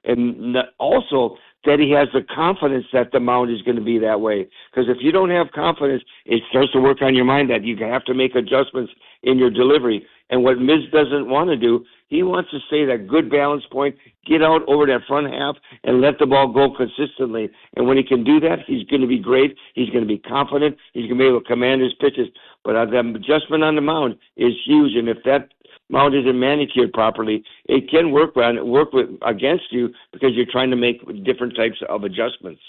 and also that he has the confidence that the mound is going to be that way. Because if you don't have confidence, it starts to work on your mind that you have to make adjustments in your delivery. And what Miz doesn't want to do, he wants to stay that good balance point, get out over that front half, and let the ball go consistently. And when he can do that, he's going to be great. He's going to be confident. He's going to be able to command his pitches. But the adjustment on the mound is huge. And if that mound isn't manicured properly, it can work against you because you're trying to make different types of adjustments.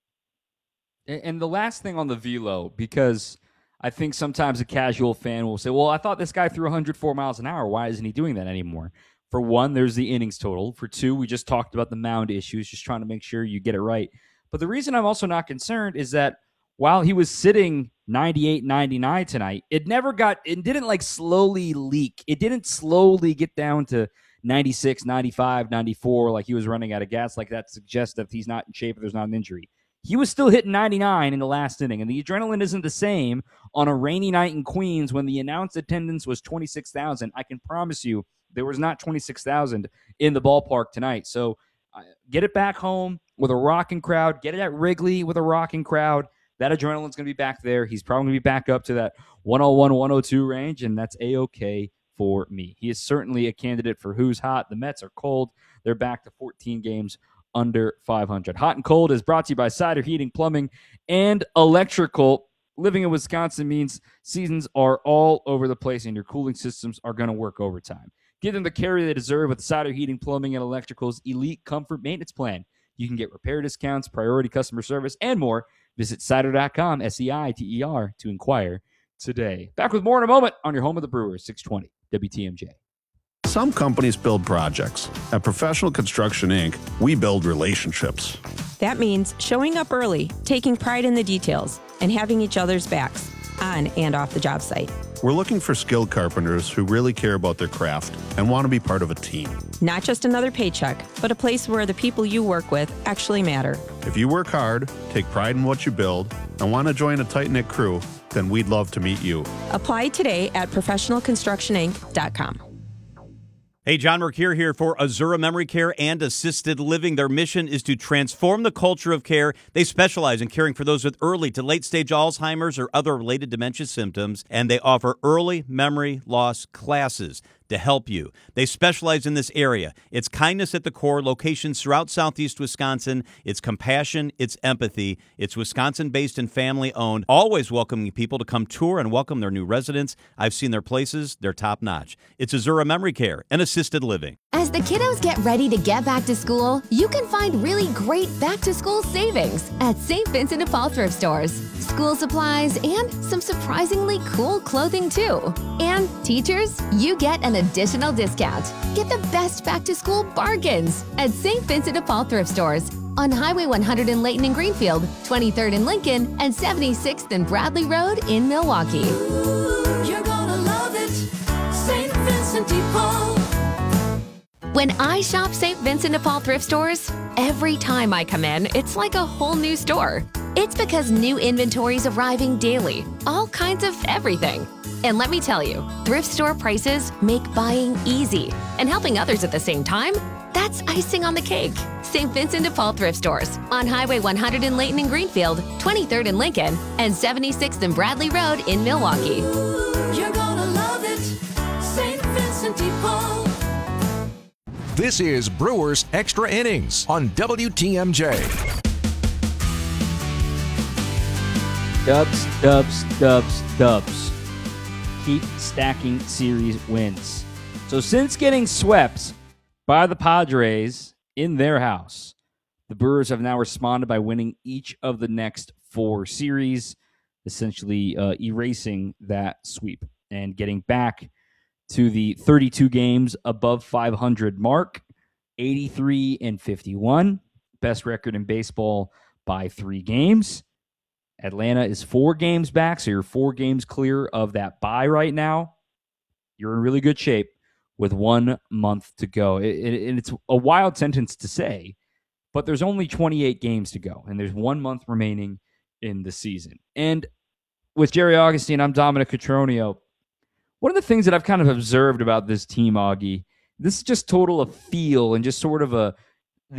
And the last thing on the velo, because I think sometimes a casual fan will say, well, I thought this guy threw 104 miles an hour. Why isn't he doing that anymore? For one, there's the innings total. For two, we just talked about the mound issues, just trying to make sure you get it right. But the reason I'm also not concerned is that while he was sitting 98, 99 tonight, it didn't like slowly leak. It didn't slowly get down to 96, 95, 94, like he was running out of gas. Like that suggests that he's not in shape or there's not an injury. He was still hitting 99 in the last inning, and the adrenaline isn't the same on a rainy night in Queens when the announced attendance was 26,000. I can promise you there was not 26,000 in the ballpark tonight. So get it back home with a rocking crowd. Get it at Wrigley with a rocking crowd. That adrenaline's going to be back there. He's probably going to be back up to that 101, 102 range, and that's A-okay for me. He is certainly a candidate for who's hot. The Mets are cold. They're back to 14 games under 500. Hot and Cold is brought to you by Cider Heating, Plumbing, and Electrical. Living in Wisconsin means seasons are all over the place, and your cooling systems are going to work overtime. Give them the care they deserve with Cider Heating, Plumbing, and Electrical's Elite Comfort Maintenance Plan. You can get repair discounts, priority customer service, and more. Visit cider.com, SEITER, to inquire today. Back with more in a moment on your home of the Brewers, 620 WTMJ. Some companies build projects. At Professional Construction, Inc., we build relationships. That means showing up early, taking pride in the details, and having each other's backs, on and off the job site. We're looking for skilled carpenters who really care about their craft and want to be part of a team. Not just another paycheck, but a place where the people you work with actually matter. If you work hard, take pride in what you build, and want to join a tight-knit crew, then we'd love to meet you. Apply today at professionalconstructioninc.com. Hey, John Mercure here for Azura Memory Care and Assisted Living. Their mission is to transform the culture of care. They specialize in caring for those with early to late-stage Alzheimer's or other related dementia symptoms, and they offer early memory loss classes to help you. They specialize in this area. It's kindness at the core, locations throughout Southeast Wisconsin. It's compassion, it's empathy. It's Wisconsin-based and family-owned, always welcoming people to come tour and welcome their new residents. I've seen their places. They're top-notch. It's Azura Memory Care and Assisted Living. As the kiddos get ready to get back to school, you can find really great back-to-school savings at St. Vincent de Paul thrift stores. School supplies and some surprisingly cool clothing, too. And teachers, you get an additional discount. Get the best back-to-school bargains at St. Vincent de Paul thrift stores on Highway 100 in Layton and Greenfield, 23rd in Lincoln, and 76th and Bradley Road in Milwaukee. Ooh, you're gonna love it, St. Vincent de Paul. When I shop St. Vincent de Paul thrift stores, every time I come in, it's like a whole new store. It's because new inventory is arriving daily, all kinds of everything. And let me tell you, thrift store prices make buying easy. And helping others at the same time, that's icing on the cake. St. Vincent de Paul thrift stores on Highway 100 in Layton and Greenfield, 23rd in Lincoln, and 76th and Bradley Road in Milwaukee. Ooh, you're gonna love it, St. Vincent de Paul. This is Brewers Extra Innings on WTMJ. Dubs. Keep stacking series wins. So since getting swept by the Padres in their house, the Brewers have now responded by winning each of the next 4 series, essentially erasing that sweep and getting back to the 32 games above 500 mark, 83-51, best record in baseball by 3 games. Atlanta is 4 games back, so you're 4 games clear of that bye right now. You're in really good shape with 1 month to go. And it's a wild sentence to say, but there's only 28 games to go, and there's 1 month remaining in the season. And with Jerry Augustine, I'm Dominic Cotroneo. One of the things that I've kind of observed about this team, Augie, this is just total of feel and just sort of a